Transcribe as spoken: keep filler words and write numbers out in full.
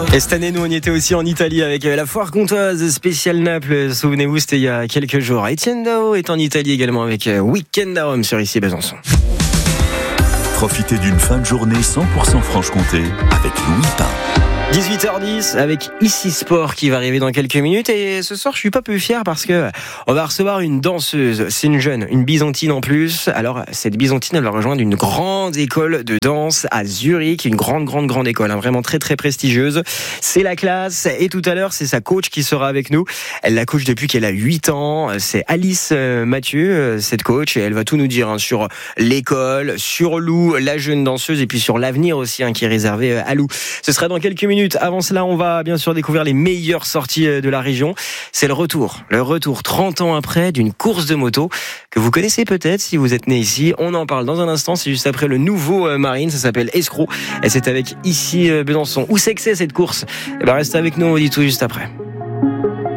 Et cette année, nous, on y était aussi en Italie avec la foire comtoise spéciale Naples. Souvenez-vous, c'était il y a quelques jours. Etienne Dao est en Italie également avec Weekend à Rome sur ici Besançon. Profitez d'une fin de journée cent pour cent Franche-Comté avec Louis Pain. dix-huit heures dix avec Ici Sport qui va arriver dans quelques minutes, et ce soir je suis pas peu fier parce que on va recevoir une danseuse. C'est une jeune, une byzantine en plus. Alors cette byzantine, elle va rejoindre une grande école de danse à Zurich, une grande grande grande école, hein, vraiment très très prestigieuse. C'est la classe, et tout à l'heure c'est sa coach qui sera avec nous. Elle la coach depuis qu'elle a huit ans. C'est Alice Mathieu, cette coach, et elle va tout nous dire hein, sur l'école, sur Lou, la jeune danseuse, et puis sur l'avenir aussi hein, qui est réservé à Lou. Ce sera dans quelques minutes. Avant cela, on va bien sûr découvrir les meilleures sorties de la région. C'est le retour, le retour trente ans après d'une course de moto que vous connaissez peut-être si vous êtes né ici. On en parle dans un instant, c'est juste après le nouveau Marine, ça s'appelle Escroc, et c'est avec ici Besançon. Où c'est que c'est cette course? Eh ben restez avec nous, on vous dit tout juste après.